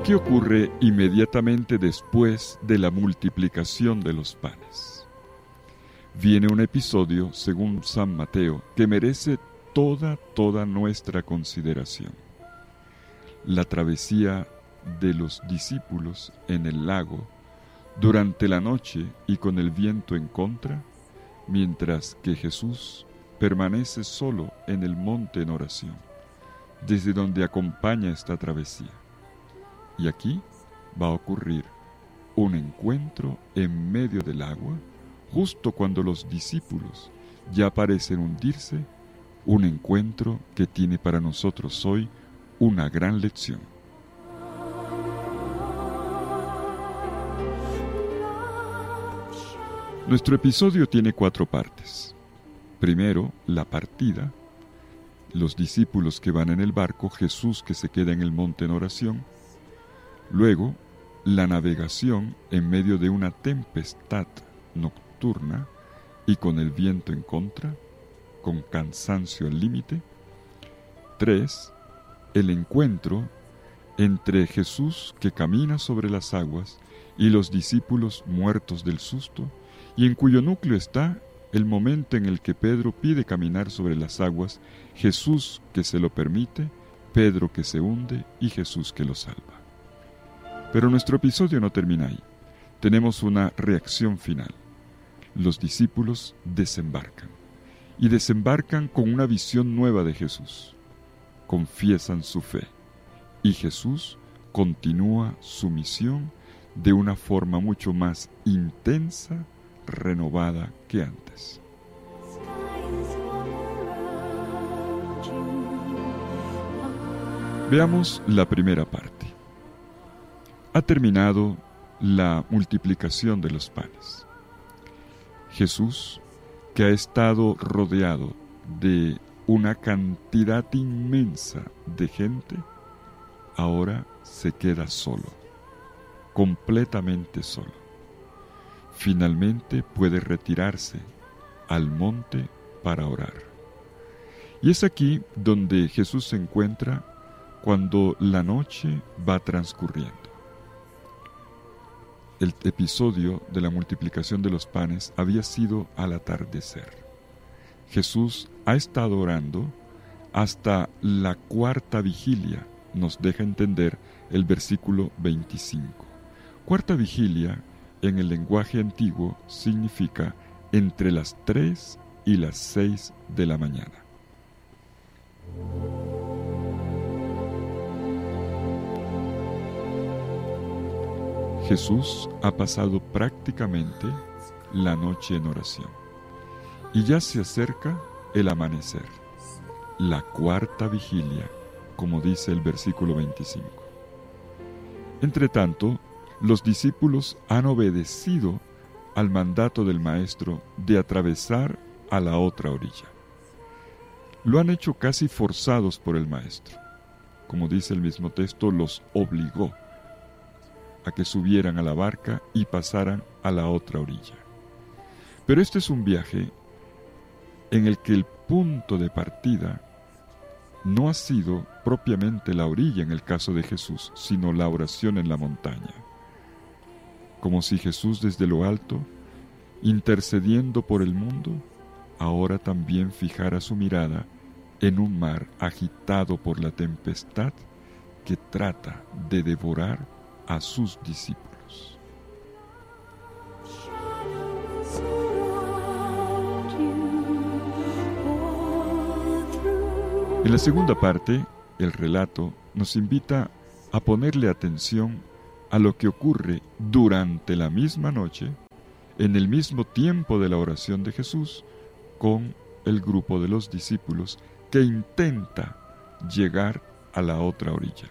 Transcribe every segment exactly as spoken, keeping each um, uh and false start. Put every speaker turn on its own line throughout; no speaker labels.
¿Qué ocurre inmediatamente después de la multiplicación de los panes? Viene un episodio, según San Mateo, que merece toda, toda nuestra consideración. La travesía de los discípulos en el lago durante la noche y con el viento en contra, mientras que Jesús permanece solo en el monte en oración, desde donde acompaña esta travesía. Y aquí va a ocurrir un encuentro en medio del agua, justo cuando los discípulos ya parecen hundirse, un encuentro que tiene para nosotros hoy una gran lección. Nuestro episodio tiene cuatro partes. Primero, la partida, los discípulos que van en el barco, Jesús que se queda en el monte en oración. Luego, la navegación en medio de una tempestad nocturna y con el viento en contra, con cansancio al límite. Tres, el encuentro entre Jesús que camina sobre las aguas y los discípulos muertos del susto, y en cuyo núcleo está el momento en el que Pedro pide caminar sobre las aguas, Jesús que se lo permite, Pedro que se hunde y Jesús que lo salva. Pero nuestro episodio no termina ahí. Tenemos una reacción final. Los discípulos desembarcan, y desembarcan con una visión nueva de Jesús. Confiesan su fe, y Jesús continúa su misión de una forma mucho más intensa, renovada que antes. Veamos la primera parte. Ha terminado la multiplicación de los panes. Jesús, que ha estado rodeado de una cantidad inmensa de gente, ahora se queda solo, completamente solo. Finalmente puede retirarse al monte para orar. Y es aquí donde Jesús se encuentra cuando la noche va transcurriendo. El episodio de la multiplicación de los panes había sido al atardecer. Jesús ha estado orando hasta la cuarta vigilia, nos deja entender el versículo veinticinco. Cuarta vigilia, en el lenguaje antiguo, significa entre las tres y las seis de la mañana. Jesús ha pasado prácticamente la noche en oración y ya se acerca el amanecer, la cuarta vigilia, como dice el versículo veinticinco. Entretanto, los discípulos han obedecido al mandato del Maestro de atravesar a la otra orilla. Lo han hecho casi forzados por el Maestro. Como dice el mismo texto, los obligó a que subieran a la barca y pasaran a la otra orilla. Pero este es un viaje en el que el punto de partida no ha sido propiamente la orilla en el caso de Jesús, sino la oración en la montaña. Como si Jesús desde lo alto, intercediendo por el mundo, ahora también fijara su mirada en un mar agitado por la tempestad que trata de devorar a sus discípulos. En la segunda parte, el relato nos invita a ponerle atención a lo que ocurre durante la misma noche, en el mismo tiempo de la oración de Jesús, con el grupo de los discípulos que intenta llegar a la otra orilla.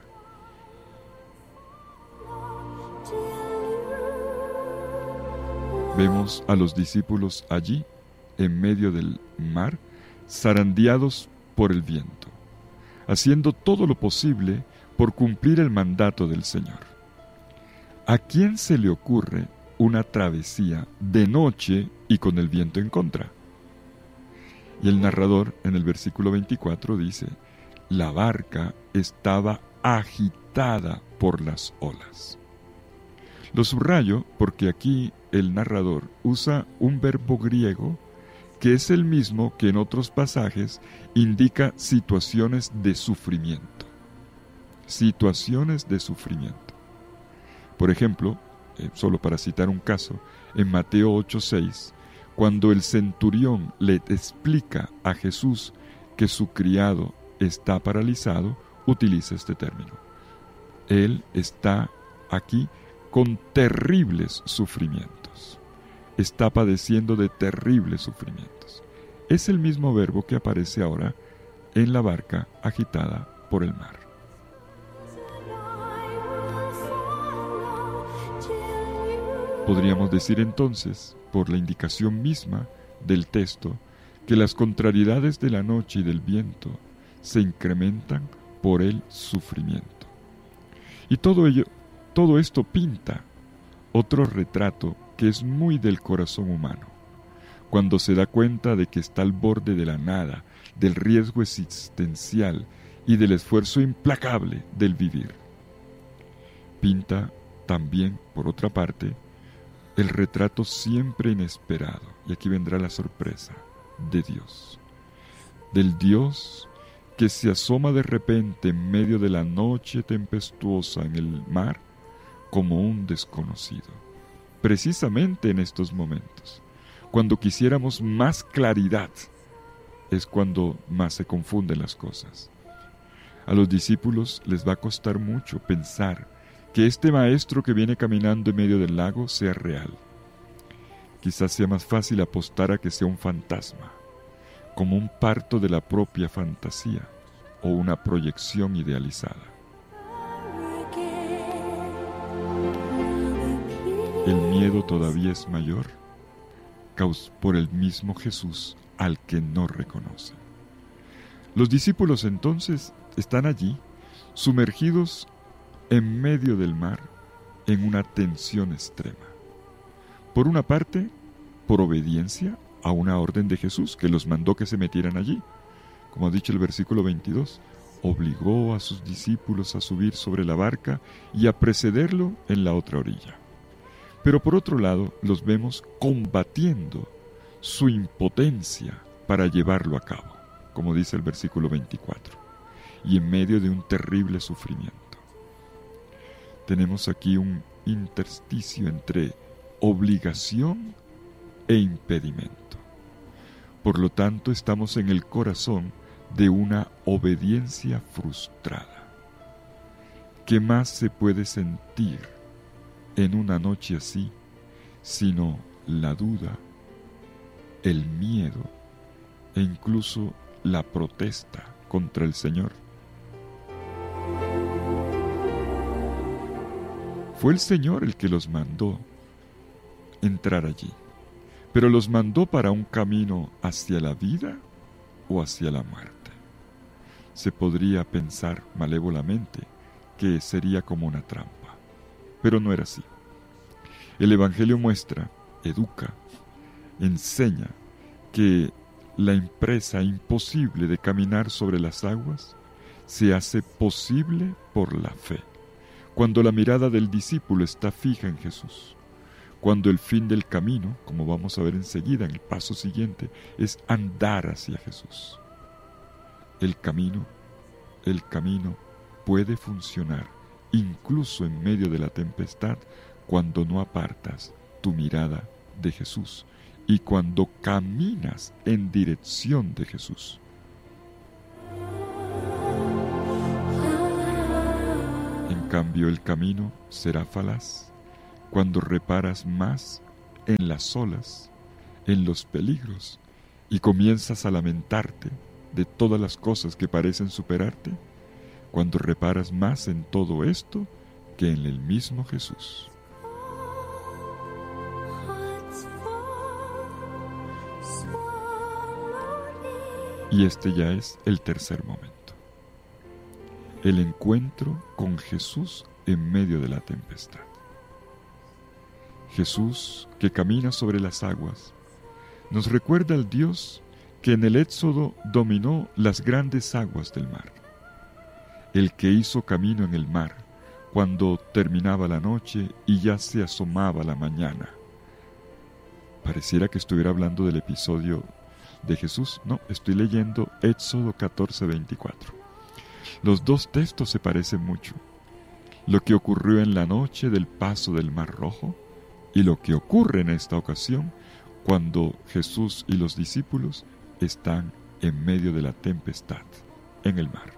Vemos a los discípulos allí, en medio del mar, zarandeados por el viento, haciendo todo lo posible por cumplir el mandato del Señor. ¿A quién se le ocurre una travesía de noche y con el viento en contra? Y el narrador, en el versículo veinticuatro, dice: la barca estaba agitada agitada por las olas. Lo subrayo porque aquí el narrador usa un verbo griego que es el mismo que en otros pasajes indica situaciones de sufrimiento. Situaciones de sufrimiento. Por ejemplo, eh, solo para citar un caso, en Mateo ocho seis, cuando el centurión le explica a Jesús que su criado está paralizado, utiliza este término. Él está aquí con terribles sufrimientos. Está padeciendo de terribles sufrimientos. Es el mismo verbo que aparece ahora en la barca agitada por el mar. Podríamos decir entonces, por la indicación misma del texto, que las contrariedades de la noche y del viento se incrementan por el sufrimiento. Y todo ello, todo esto pinta otro retrato que es muy del corazón humano, cuando se da cuenta de que está al borde de la nada, del riesgo existencial y del esfuerzo implacable del vivir. Pinta también, por otra parte, el retrato siempre inesperado, y aquí vendrá la sorpresa, de Dios. Del Dios que se asoma de repente en medio de la noche tempestuosa en el mar como un desconocido. Precisamente en estos momentos, cuando quisiéramos más claridad, es cuando más se confunden las cosas. A los discípulos les va a costar mucho pensar que este maestro que viene caminando en medio del lago sea real. Quizás sea más fácil apostar a que sea un fantasma, como un parto de la propia fantasía o una proyección idealizada. El miedo todavía es mayor por el mismo Jesús al que no reconocen. Los discípulos entonces están allí, sumergidos en medio del mar, en una tensión extrema. Por una parte, por obediencia a una orden de Jesús que los mandó que se metieran allí. Como ha dicho el versículo veintidós, obligó a sus discípulos a subir sobre la barca y a precederlo en la otra orilla. Pero por otro lado, los vemos combatiendo su impotencia para llevarlo a cabo, como dice el versículo veinticuatro, y en medio de un terrible sufrimiento. Tenemos aquí un intersticio entre obligación e impedimento. Por lo tanto, estamos en el corazón de una obediencia frustrada. ¿Qué más se puede sentir en una noche así, sino la duda, el miedo e incluso la protesta contra el Señor? Fue el Señor el que los mandó entrar allí, pero los mandó para un camino hacia la vida o hacia la muerte. Se podría pensar malévolamente que sería como una trampa, pero no era así. El Evangelio muestra, educa, enseña que la empresa imposible de caminar sobre las aguas se hace posible por la fe, cuando la mirada del discípulo está fija en Jesús, cuando el fin del camino, como vamos a ver enseguida en el paso siguiente, es andar hacia Jesús. El camino, el camino puede funcionar incluso en medio de la tempestad cuando no apartas tu mirada de Jesús y cuando caminas en dirección de Jesús. En cambio, el camino será falaz cuando reparas más en las olas, en los peligros, y comienzas a lamentarte de todas las cosas que parecen superarte, cuando reparas más en todo esto que en el mismo Jesús. Y este ya es el tercer momento. El encuentro con Jesús en medio de la tempestad. Jesús, que camina sobre las aguas, nos recuerda al Dios que en el Éxodo dominó las grandes aguas del mar. El que hizo camino en el mar cuando terminaba la noche y ya se asomaba la mañana. Pareciera que estuviera hablando del episodio de Jesús. No, estoy leyendo Éxodo catorce veinticuatro. Los dos textos se parecen mucho. Lo que ocurrió en la noche del paso del Mar Rojo y lo que ocurre en esta ocasión cuando Jesús y los discípulos están en medio de la tempestad en el mar.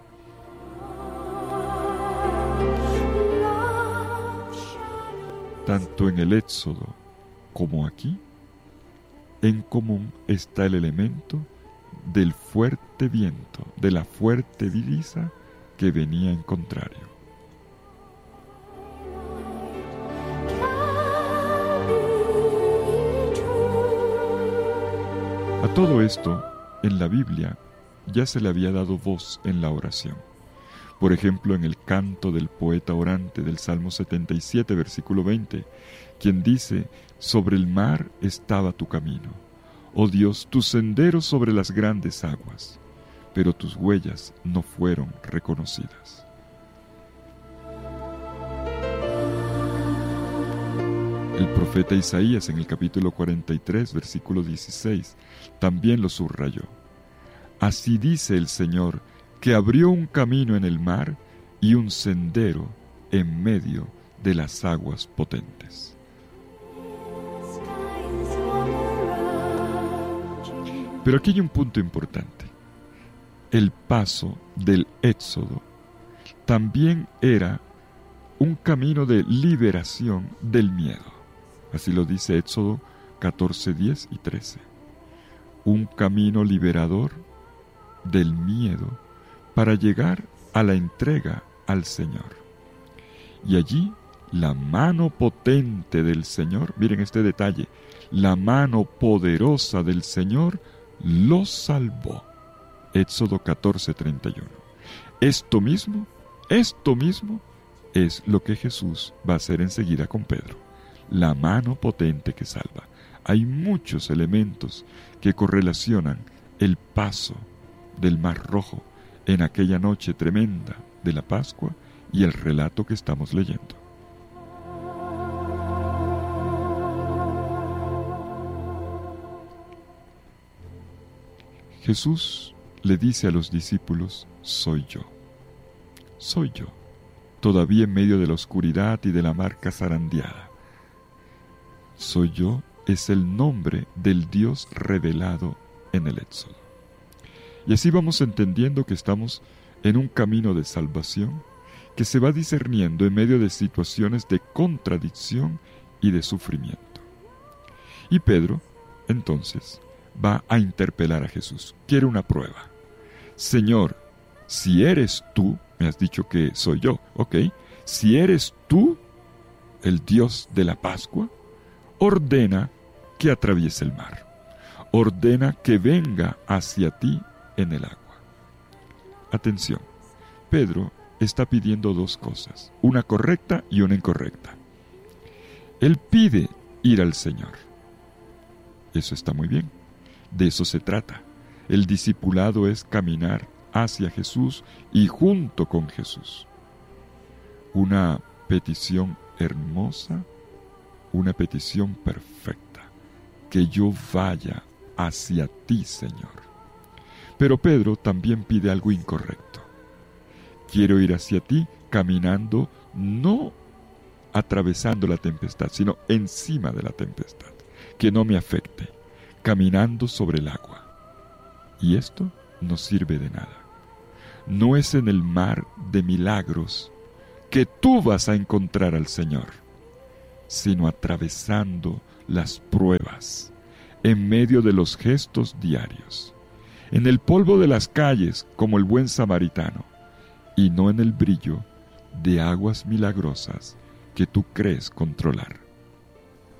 Tanto en el Éxodo como aquí, en común está el elemento del fuerte viento, de la fuerte brisa que venía en contrario. A todo esto, en la Biblia, ya se le había dado voz en la oración. Por ejemplo, en el canto del poeta orante del Salmo setenta y siete, versículo veinte, quien dice: sobre el mar estaba tu camino, oh Dios, tus senderos sobre las grandes aguas, pero tus huellas no fueron reconocidas. El profeta Isaías en el capítulo cuarenta y tres, versículo dieciséis, también lo subrayó. Así dice el Señor, que abrió un camino en el mar y un sendero en medio de las aguas potentes. Pero aquí hay un punto importante. El paso del Éxodo también era un camino de liberación del miedo. Así lo dice Éxodo catorce, diez y trece. Un camino liberador del miedo para llegar a la entrega al Señor. Y allí la mano potente del Señor, miren este detalle, la mano poderosa del Señor los salvó. Éxodo catorce, treinta y uno. Esto mismo, esto mismo es lo que Jesús va a hacer enseguida con Pedro. La mano potente que salva. Hay muchos elementos que correlacionan el paso del Mar Rojo en aquella noche tremenda de la Pascua y el relato que estamos leyendo. Jesús le dice a los discípulos: soy yo, soy yo, todavía en medio de la oscuridad y de la marca zarandeada. Soy yo es el nombre del Dios revelado en el Éxodo. Y así vamos entendiendo que estamos en un camino de salvación que se va discerniendo en medio de situaciones de contradicción y de sufrimiento. Y Pedro, entonces, va a interpelar a Jesús. Quiere una prueba. Señor, si eres tú, me has dicho que soy yo, ¿ok? Si eres tú el Dios de la Pascua, ordena que atraviese el mar. Ordena que venga hacia ti en el agua. Atención, Pedro está pidiendo dos cosas, una correcta y una incorrecta. Él pide ir al Señor. Eso está muy bien, de eso se trata. El discipulado es caminar hacia Jesús y junto con Jesús. Una petición hermosa, una petición perfecta, que yo vaya hacia ti, Señor. Pero Pedro también pide algo incorrecto. Quiero ir hacia ti caminando, no atravesando la tempestad, sino encima de la tempestad, que no me afecte, caminando sobre el agua. Y esto no sirve de nada. No es en el mar de milagros que tú vas a encontrar al Señor, sino atravesando las pruebas, en medio de los gestos diarios, en el polvo de las calles como el buen samaritano, y no en el brillo de aguas milagrosas que tú crees controlar.